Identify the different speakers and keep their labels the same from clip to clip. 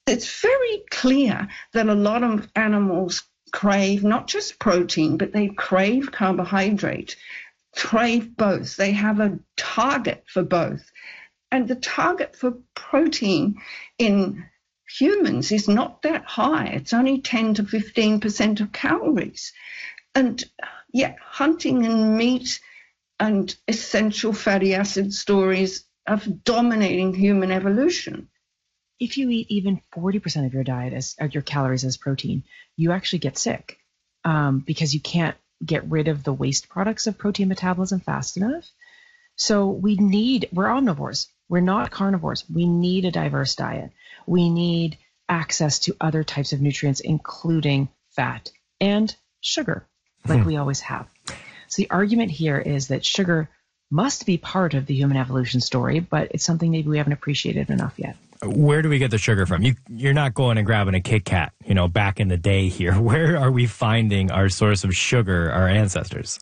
Speaker 1: It's very clear that a lot of animals crave not just protein, but they crave carbohydrate, crave both. They have a target for both. And the target for protein in humans is not that high. It's only 10 to 15% of calories. And yet hunting and meat and essential fatty acid stories are dominating human evolution.
Speaker 2: If you eat even 40% of your diet as your calories as protein, you actually get sick because you can't get rid of the waste products of protein metabolism fast enough. So we're omnivores. We're not carnivores. We need a diverse diet. We need access to other types of nutrients, including fat and sugar, like we always have. So the argument here is that sugar must be part of the human evolution story, but it's something maybe we haven't appreciated enough yet.
Speaker 3: Where do we get the sugar from? You're not going and grabbing a Kit Kat, back in the day here. Where are we finding our source of sugar, our ancestors?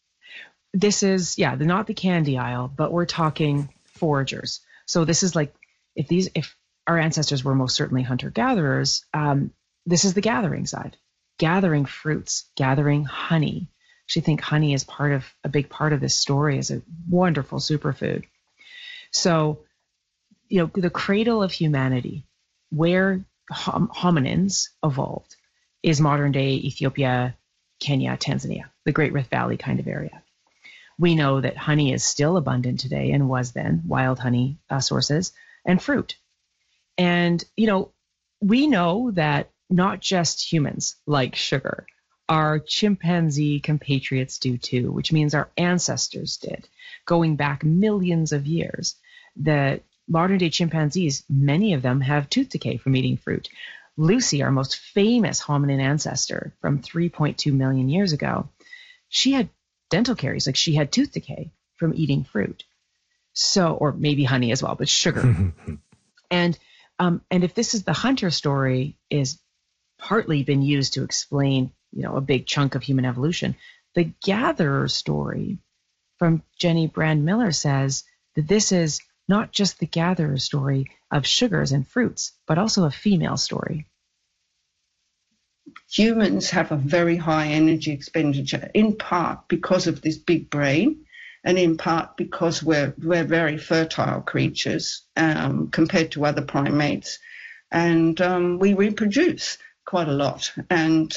Speaker 2: This is, not the candy aisle, but we're talking foragers. So this is like, if our ancestors were most certainly hunter-gatherers, this is the gathering side. Gathering fruits, gathering honey. I actually think honey is a big part of this story, is a wonderful superfood. So, the cradle of humanity, where hominins evolved, is modern-day Ethiopia, Kenya, Tanzania, the Great Rift Valley kind of area. We know that honey is still abundant today and was then, wild honey sources, and fruit. And, we know that not just humans like sugar. Our chimpanzee compatriots do too, which means our ancestors did, going back millions of years. That modern-day chimpanzees, many of them have tooth decay from eating fruit. Lucy, our most famous hominin ancestor from 3.2 million years ago, she had dental caries, like she had tooth decay from eating fruit. So, or maybe honey as well, but sugar. And if this is the hunter story, is partly been used to explain, a big chunk of human evolution. The gatherer story from Jenny Brand-Miller says that this is not just the gatherer story of sugars and fruits, but also a female story.
Speaker 1: Humans have a very high energy expenditure, in part because of this big brain, and in part because we're very fertile creatures compared to other primates, and we reproduce quite a lot, and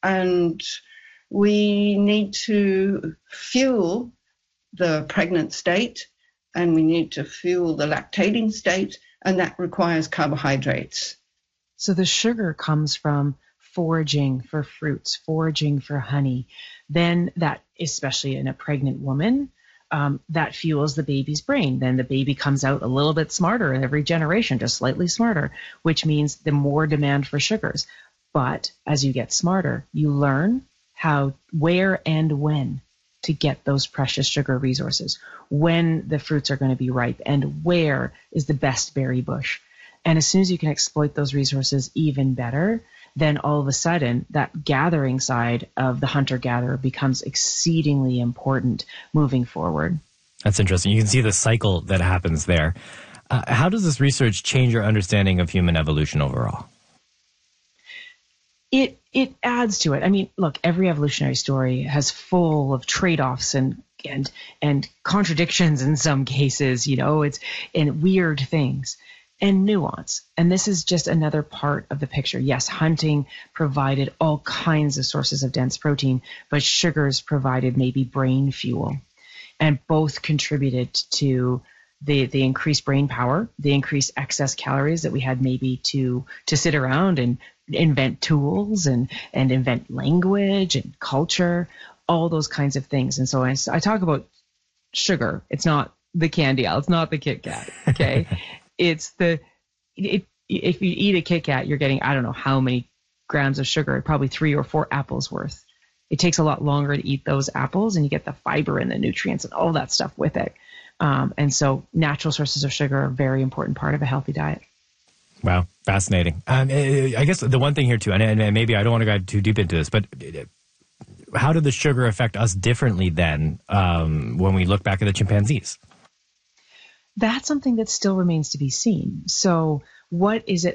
Speaker 1: we need to fuel the pregnant state, and we need to fuel the lactating state, and that requires carbohydrates.
Speaker 2: So the sugar comes from foraging for fruits, foraging for honey. Then that, especially in a pregnant woman, that fuels the baby's brain. Then the baby comes out a little bit smarter in every generation, just slightly smarter, which means the more demand for sugars. But as you get smarter, you learn how, where and when to get those precious sugar resources, when the fruits are going to be ripe, and where is the best berry bush. And as soon as you can exploit those resources even better, then all of a sudden that gathering side of the hunter-gatherer becomes exceedingly important moving forward.
Speaker 3: That's interesting. You can see the cycle that happens there. How does this research change your understanding of human evolution overall?
Speaker 2: It adds to it. I mean, look, every evolutionary story has full of trade-offs and contradictions in some cases, it's and weird things and nuance. And this is just another part of the picture. Yes, hunting provided all kinds of sources of dense protein, but sugars provided maybe brain fuel, and both contributed to the increased brain power, the increased excess calories that we had maybe to sit around and invent tools and invent language and culture, all those kinds of things. And so I talk about sugar. It's not the candy aisle. It's not the Kit Kat. Okay. If you eat a Kit Kat, you're getting, I don't know how many grams of sugar, probably 3 or 4 apples worth. It takes a lot longer to eat those apples, and you get the fiber and the nutrients and all that stuff with it. And so natural sources of sugar are a very important part of a healthy diet.
Speaker 3: Wow, fascinating. I guess the one thing here too, and maybe I don't want to go too deep into this, but how did the sugar affect us differently then when we look back at the chimpanzees?
Speaker 2: That's something that still remains to be seen. So what is it